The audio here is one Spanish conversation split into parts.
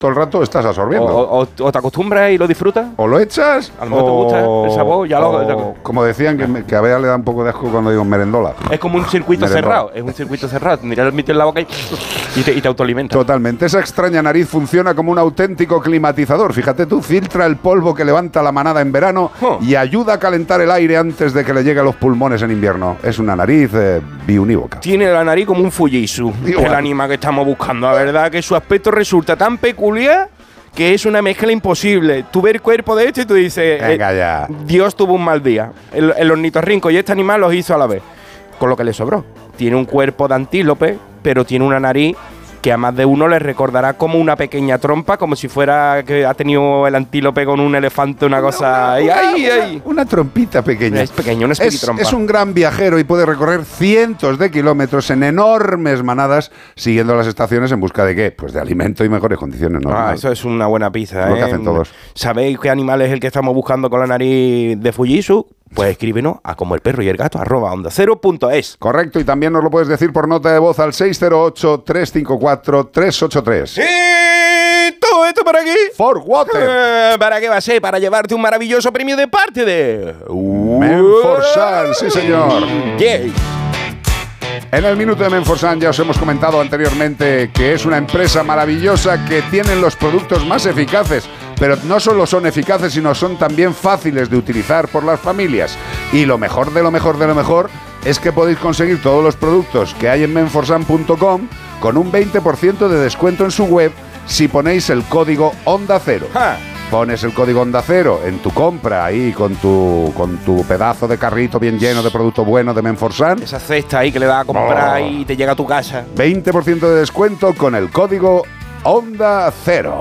todo el rato estás absorbiendo. O te acostumbras y lo disfrutas. O lo echas, a lo mejor te gusta el sabor, ya lo... Como decían, que a Bea le da un poco de asco cuando digo merendola. Es como un circuito cerrado, es un circuito cerrado. Tendrías el mito en la boca y te autoalimenta. Totalmente. Esa extraña nariz funciona como un auténtico climatizador. Fíjate tú, filtra el polvo que levanta la manada en verano y ayuda a calentar el aire antes de que le llegue a los pulmones en invierno. Es una nariz biunívoca. Tiene la nariz como un Fujitsu, el anima que estamos buscando. La verdad que su aspecto resulta tan peculiar que es una mezcla imposible. Tú ves el cuerpo de este y tú dices, venga ya. Dios tuvo un mal día. El ornitorrinco y este animal los hizo a la vez. Con lo que le sobró. Tiene un cuerpo de antílope, pero tiene una nariz que a más de uno le recordará como una pequeña trompa, como si fuera que ha tenido el antílope con un elefante, una cosa... Una trompita pequeña. Es pequeño, una espiritrompa. Es un gran viajero y puede recorrer cientos de kilómetros en enormes manadas, siguiendo las estaciones en busca de ¿qué? Pues de alimento y mejores condiciones, ¿no? Eso es una buena pizza, Lo que hacen todos. ¿Sabéis qué animal es el que estamos buscando con la nariz de Fujitsu? Pues escríbenos a como el perro y el gato @ondacero.es. Correcto, y también nos lo puedes decir por nota de voz al 608-354-383. ¡Sí! ¿Todo esto para aquí? For Water. ¿Para qué va a ser? Para llevarte un maravilloso premio de parte de... Menforsan, sí señor. Yay. En el minuto de Menforsan ya os hemos comentado anteriormente que es una empresa maravillosa que tienen los productos más eficaces, pero no solo son eficaces, sino son también fáciles de utilizar por las familias. Y lo mejor de lo mejor de lo mejor es que podéis conseguir todos los productos que hay en menforsan.com con un 20% de descuento en su web si ponéis el código Onda Cero. Pones el código Onda Cero en tu compra ahí con tu pedazo de carrito bien lleno de producto bueno de Menforsan. Esa cesta ahí que le das a comprar y te llega a tu casa. 20% de descuento con el código Onda Cero.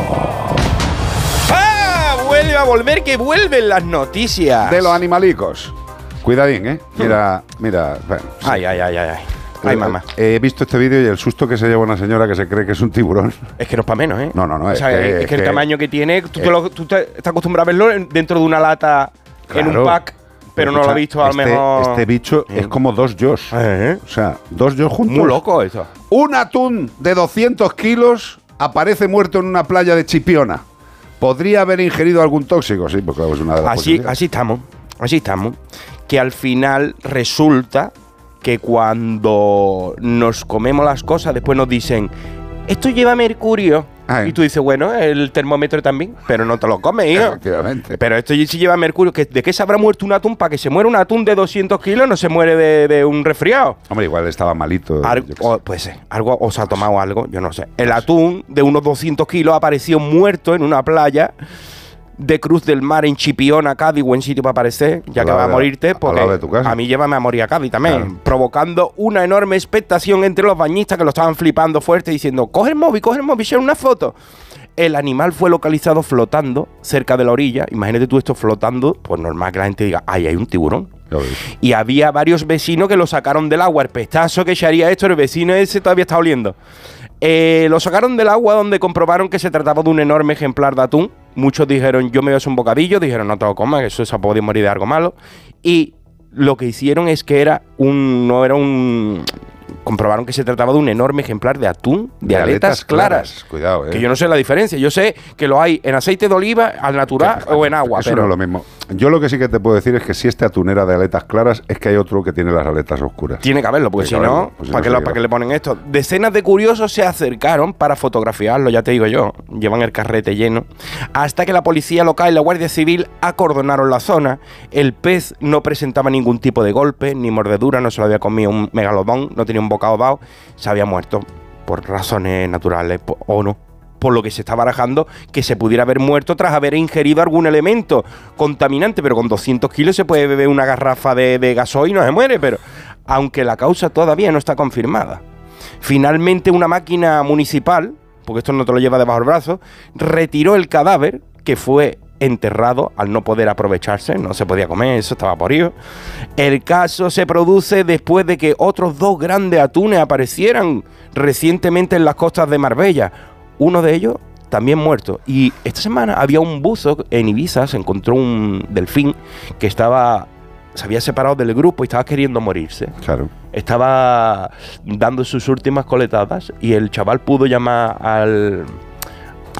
Vuelve a volver, que vuelven las noticias. De los animalicos. Cuidadín, ¿eh? Mira. Bueno, sí. Ay. Ay, mamá. He visto este vídeo y el susto que se lleva una señora que se cree que es un tiburón. Es que no es para menos, ¿eh? No. O sea, es que el tamaño que tiene, tú estás acostumbrado a verlo dentro de una lata, claro, en un pack, pero no lo has visto a lo mejor. Este bicho es como dos yos. O sea, dos yos juntos. Muy loco eso. Un atún de 200 kilos aparece muerto en una playa de Chipiona. ¿Podría haber ingerido algún tóxico? Sí, porque es una de las posibilidades. Así estamos. Que al final resulta que cuando nos comemos las cosas, después nos dicen, esto lleva mercurio. Y tú dices, bueno, el termómetro también, pero no te lo comes, hijo. Efectivamente. Pero esto sí lleva mercurio. ¿De qué se habrá muerto un atún? Para que se muera un atún de 200 kilos, no se muere de un resfriado. Hombre, igual estaba malito. Pues algo, o se ha tomado algo, yo no sé. El atún de unos 200 kilos apareció muerto en una playa de Cruz del Mar en Chipiona, Cádiz, buen sitio para aparecer, ya que vas a morirte, porque a mí llévame a morir a Cádiz también, claro, provocando una enorme expectación entre los bañistas que lo estaban flipando fuerte, diciendo, coge el móvil, echar una foto. El animal fue localizado flotando cerca de la orilla. Imagínate tú esto flotando, pues normal que la gente diga, ay, hay un tiburón. Y había varios vecinos que lo sacaron del agua. El pestazo que echaría esto, el vecino ese todavía está oliendo. Lo sacaron del agua, donde comprobaron que se trataba de un enorme ejemplar de atún. Muchos dijeron, yo me voy a hacer un bocadillo. Dijeron, no te lo comas, que eso se ha podido morir de algo malo. Y lo que hicieron es que comprobaron que se trataba de un enorme ejemplar de atún de aletas claras. Cuidado, Que yo no sé la diferencia. Yo sé que lo hay en aceite de oliva, al natural o en agua. Eso pero no es lo mismo. Yo lo que sí que te puedo decir es que si este atún era de aletas claras, es que hay otro que tiene las aletas oscuras. Tiene que haberlo, porque si no, ¿para qué le ponen esto? Decenas de curiosos se acercaron para fotografiarlo, ya te digo yo. Llevan el carrete lleno. Hasta que la policía local y la Guardia Civil acordonaron la zona. El pez no presentaba ningún tipo de golpe, ni mordedura, no se lo había comido un megalodón, no tenía un bocado dado, se había muerto por razones naturales o no. Por lo que se está barajando que se pudiera haber muerto tras haber ingerido algún elemento contaminante, pero con 200 kilos se puede beber una garrafa de gasoil y no se muere, pero aunque la causa todavía no está confirmada. Finalmente una máquina municipal, porque esto no te lo lleva debajo del brazo, retiró el cadáver, que fue enterrado al no poder aprovecharse, no se podía comer, eso estaba podrido. El caso se produce después de que otros dos grandes atunes aparecieran recientemente en las costas de Marbella. Uno de ellos también muerto. Y esta semana había un buzo en Ibiza, se encontró un delfín que se había separado del grupo y estaba queriendo morirse. Claro. Estaba dando sus últimas coletadas y el chaval pudo llamar al